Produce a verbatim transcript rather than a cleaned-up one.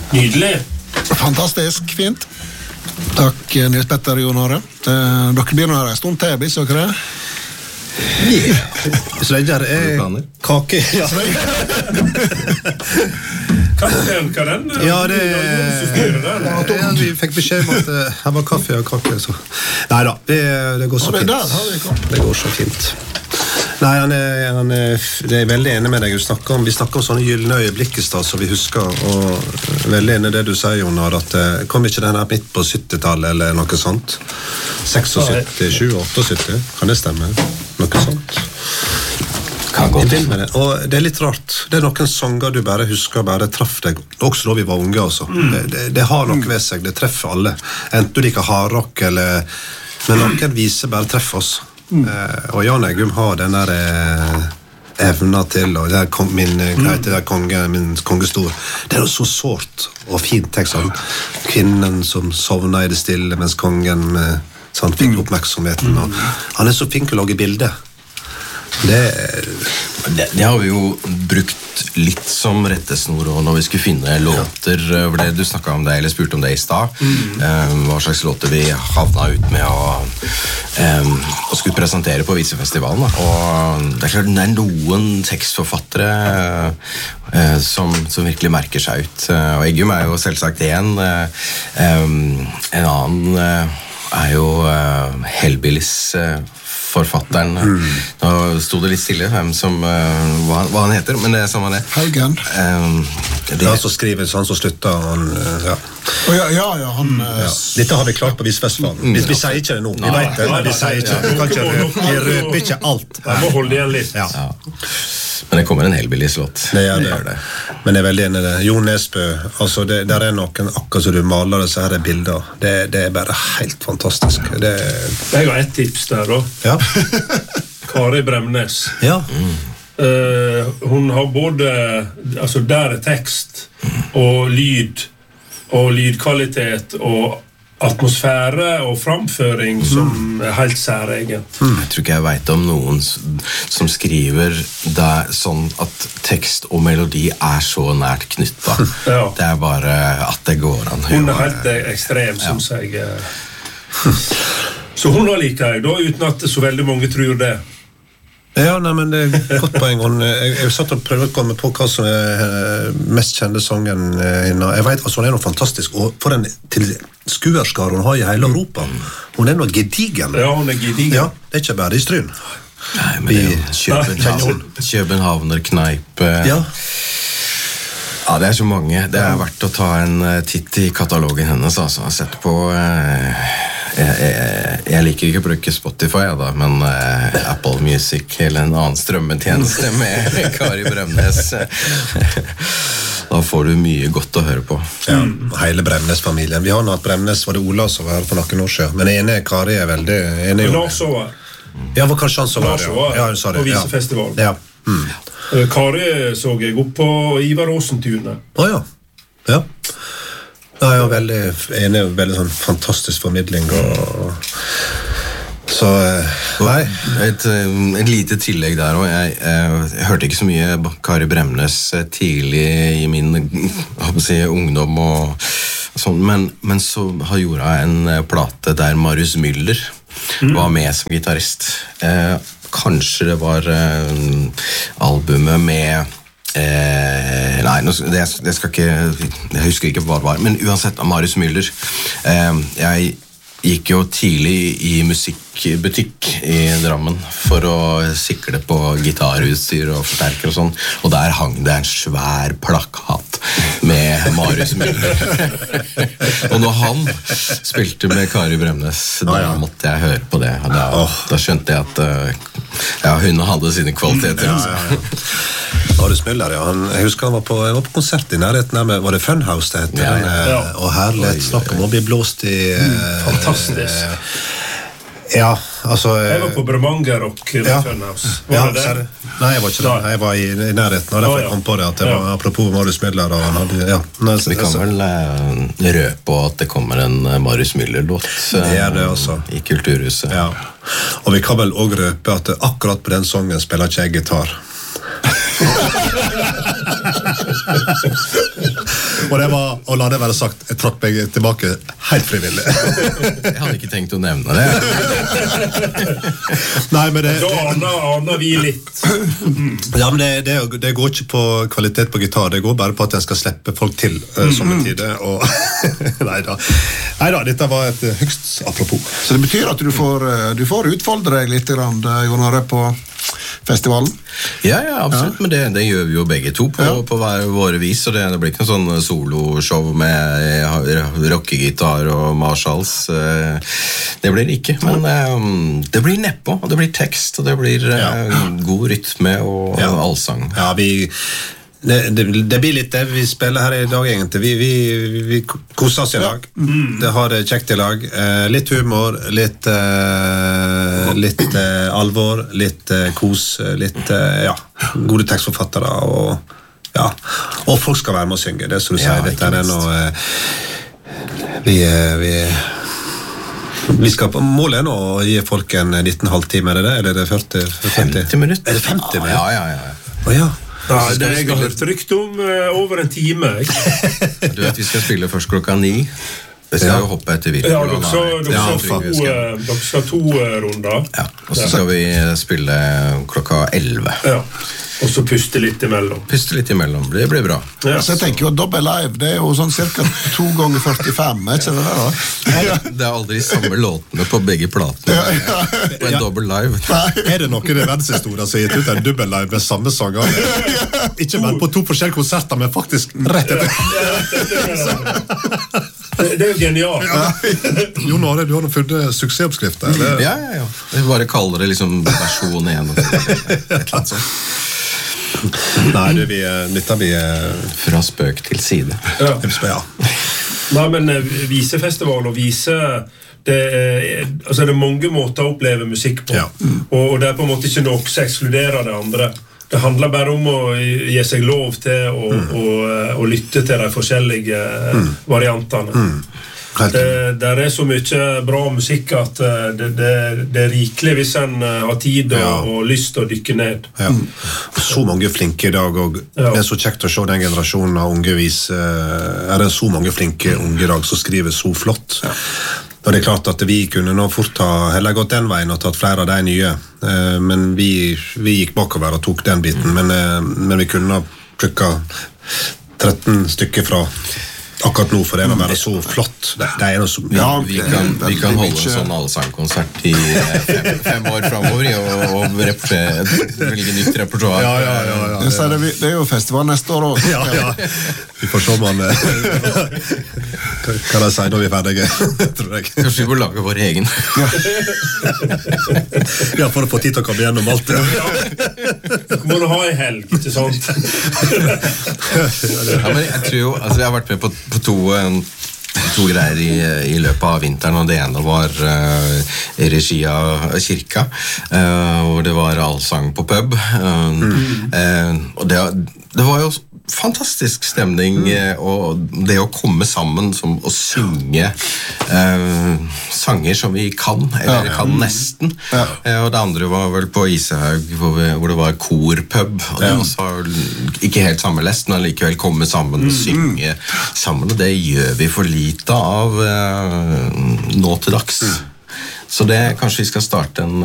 Nydelig. Fantastisk, fint. Takk, Nils Petter og Jon Are. Eh, dere blir nå her en stund til, blir ikke dere det? Yeah. Så lenge det er kake. Ja. Kaffen, hva den? Ja, det ja, vi fikk beskjed om at uh, her var kaffe og kake. Så. Neida, det, det går så fint. Det går så fint. Nei, han er, han er, det er veldig enig med deg. Vi snakker om, vi snakker om sånne gyllene øyeblikk i stad, som vi husker, og veldig enig i det du sier, Jonar, at uh, kom ikke den her midt på syttitallet eller noe sånt? syttiseks, sju, syttiåtte, kan det stemme? Noe sånt? Kan gå til med det. Og det er litt rart. Det er noen sanger du bare husker, bare traff deg, også da vi var unge, altså. Mm. Det, det, det har noe ved seg, det treffer alle. Enten du liker hardrock, eller... Men noen viser bare treffer oss. Mm. Uh, og Jan Eggum har den der uh, evna til, og det er kong, min, mm. det er konge, min kongestor. Det er jo så sårt og fint tekst. Sånn. Kvinnen som sovna i det stille, mens kongen uh, sånn, fikk oppmerksomheten. Og han er så flink å lage bilder. Det, det, det har vi jo brukt litt som rettesnor og når vi skulle finne låter, ja. Det, du snakket om det, eller spurte om det i stad, mm. um, hva slags låter vi havna ut med å, um, å skulle presentere på Visefestivalen. Da. Og det er klart, det er noen tekstforfattere uh, som, som virkelig merker seg ut. Uh, og Eggum er jo selvsagt en. Uh, um, en annen uh, er jo uh, Hellbillys uh, forfatteren. Mm. Nå stod det litt stille hvem som, uh, hva, hva han heter, men det er samme det. Haugen. Um, det er han som skriver, så han som slutter, han, uh, ja. Oh, ja, ja, ja, han... Uh, ja. Dette har vi klart på Visefestivalen. Vi, vi sier ikke det nå, vi vet det, men vi sier ikke det. Vi kan ikke røpe, vi røper ikke alt. Jeg må holde igjen litt. Ja. Ja. Men det kommer en Hellbillys låt. Det gjør det. det. Men jeg er veldig enig i det. Jo Nesbø, altså det, der er noen, akkurat som du maler det, så her er bilder. Det, det er bare helt fantastisk. Det... Jeg har et tips der da. Ja. Kari Bremnes. Ja. Mm. Uh, hun har både, altså der er tekst, og lyd, og lydkvalitet, og atmosfære og framføring som mm. er helt særegent. Mm. Jeg tror ikke jeg vet om noen som skriver det sånn at tekst og melodi er så nært knyttet. Ja. Det er bare at det går an. Hun er helt ekstrem, synes ja. jeg. Så hun har liker jeg, da, uten at så veldig mange tror det. Ja, nei, men det er godt poeng. Jeg, jeg satt og prøvde å komme på hva som er mest kjente sangen henne. Jeg vet, altså hun er noe fantastisk, og for en til skuerskar hun har i hele Europa. Hun er noe gedigen. Ja, hun er gedigen. Ja, det er ikke bare i Stryn. Nei, men det er jo København, Københavner Kneip. Ja. Ja, det er så mange. Det er verdt å ta en titt i katalogen hennes, altså. Jeg har sett på... Eh, Jeg, jeg, jeg liker ikke å bruke Spotify ja, da, men uh, Apple Music eller en annen strømmetjeneste med Kari Bremnes da får du mye godt å høre på. Ja, hele Bremnes-familien. Vi har nå hatt Bremnes, var det Ola som var her for noen år siden, men ene Kari er veldig enig. Lars var ja, var kanskje han som var ja. Ja, sorry. På Visefestivalen. Ja. Mm. Kari så jeg opp på Ivar Åsentunet. Åja, oh, ja. Ja, jeg er veldig enig, veldig sånn fantastisk formidling og så, nei et, et lite tillegg der og jeg, jeg, jeg hørte ikke så mye Kari Bremnes tidlig i min jeg si, ungdom og sånn, men, men så har gjort jeg en plate der Marius Müller mm. var med som gitarrist eh, kanskje det var eh, albumet med Eh, nei, det, det skal ikke jeg husker ikke hva det var men uansett, Marius Müller eh, jeg gikk jo tidlig i musikkbutikk i Drammen for å sikle på gitarutstyr og forsterker og sånn og der hang det en svær plakat med Marius Müller og når han spilte med Kari Bremnes da ah, ja. måtte jeg høre på det da, oh. da skjønte jeg at uh, ja, hun hadde sine kvaliteter ja, ja, ja. Marius Müller, ja. Han, jeg husker han var på, jeg var på konsert i nærheten med, var det Funhouse det heter? Ja, ja. Ja. Og herlighet, snakk om å bli blåst i... Mm, fantastisk. Eh, ja, altså... Jeg var på Bremanger Rock ja. Funhouse. Var ja, det der? Nei, jeg var ikke der. Jeg var i, i nærheten, og derfor oh, ja. jeg kom på det, at det var apropos Marius Müller, og han hadde... Ja. Nei, vi kan vel uh, røpe at det kommer en uh, Marius Müller-låt uh, det er det også. I Kulturhuset. Ja. Og vi kan vel også røpe at akkurat på den sangen spiller ikke jeg gitar. Og det var, og la det være sagt, jeg trakk meg tilbake helt frivillig. Jeg hadde ikke tenkt å nevne det. Nei, men det... Da aner, aner vi litt. Ja, men det, det, det går ikke på kvalitet på gitar, det går bare på at jeg skal slippe folk til uh, sommertide, og... Neida. Neida, dette var et høgst apropos. Så det betyr at du får, du får utfolde deg litt, Jon Are, på festivalen? Ja, ja, absolutt, ja. Men det, det gjør vi jo begge to på, ja. På hver våre vis, og det, det blir ikke noen sånn soloshow med rockegitar og Marshalls. Det blir det ikke, men det blir neppe, og det blir tekst, og det blir ja. God rytme og ja. Allsang. Ja, vi... Det, det, det blir litt det vi spiller her i dag egentlig. Vi, vi, vi koser oss i lag. Mm. Det har det kjekt i lag. Eh, litt humor, litt, eh, litt eh, alvor, litt eh, kos, litt eh, ja, gode tekstforfattere og, ja, og folk skal være med å synge. Det er som du ja, sier, dette er noe eh, vi, vi Vi skal på målet nå å gi folk en liten halvtime, er det det? Eller er det førti? femti minutter. Er det femti minutter? Ja, ja, ja. Å ja. Ja, det jeg har hørt rykte om uh, over en time. Du vet, vi skal spille først klokka ni. Vi skal jo hoppe etter virkelig. Ja, dere skal, dere skal, to, uh, dere skal to uh, runder. Ja, og så skal vi spille klokka elleve. Ja, og så puste litt imellom. Puste litt imellom, det blir bra. Ja, så jeg tenker jo dobbelt live, det er jo sånn cirka to ganger førtifem, er ikke det der da? Ja, det er aldri samme låtene på begge platene. Ja, ja. På en ja. Dobbelt live. Er det noen i verdenshistorien som har gitt ut en dobbelt live med samme sanger? Ikke bare på to forskjellige konserter, men faktisk rett etter. Det, det er jo genialt. Ja. Jon Are, du har funnet suksessoppskrifter. Ja, ja, ja. Jeg bare kaller det liksom versjon én. Et eller annet sånt. Nei, du, vi nytter vi fra spøk til side. Ja. Ja. Nei, men visefestival og vise det er, altså det er mange måter å oppleve musikk på. Ja. Mm. Og det er på en måte ikke noe som ekskluderer det andre. Det handler bare om å gi seg lov til å, mm. å, å lytte til de forskjellige mm. variantene. Mm. Det, det er så mye bra musikk at det, det, det er rikelig hvis en har tid og, ja. Og lyst til å dykke ned. Ja. Så mange flinke i dag, og ja. Det er så kjekt å se den generasjonen av unge vis. Er det så mange flinke unge i dag som skriver så flott? Ja. Og det er klart at vi kunne nå fort ha heller gått den veien og tatt flere av de nye, men vi, vi gikk bakover og tok den biten, men, men vi kunne ha plukket tretten stykker fra akkurat nå, for det er å være så flott. Det, det er så, ja, vi, kan, vi kan holde en sånn allsangkonsert i fem, fem år fremover og, og velge nytt repertoar. Ja, ja, ja, ja, ja. Det, det er jo festival neste år også. Ja, ja. Vi får se om man hva de sier når vi er ferdige, tror jeg. Kanskje vi bør lage vår egen. Ja, for å få tid til å komme gjennom alt det. Ja. Må du ha en helg, ikke sant? Ja, men jeg tror jo, altså jeg har vært med på på to, to greier i, i løpet av vinteren, og det ene var uh, i regi av kirka, uh, hvor det var allsang på pub. Uh, mm. uh, og det, det var jo fantastisk stemning, mm. og det å komme sammen som å synge eh, sanger som vi kan, eller ja. Kan nesten. Ja. Eh, og det andre var vel på Isehaug, hvor, vi, hvor det var korpub, og det ja. Var ikke helt samme lest, men likevel komme sammen og synge mm. sammen, og det gjør vi for lite av eh, nå til dags. Mm. Så det, kanskje vi skal starte en